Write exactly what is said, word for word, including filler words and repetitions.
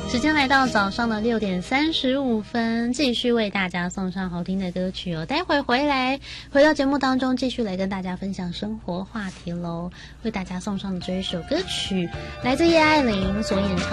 时间来到早上的六点三十五分，继续为大家送上好听的歌曲哦。待会回来，回到节目当中，继续来跟大家分享生活话题喽。为大家送上的这一首歌曲，来自叶爱玲所演唱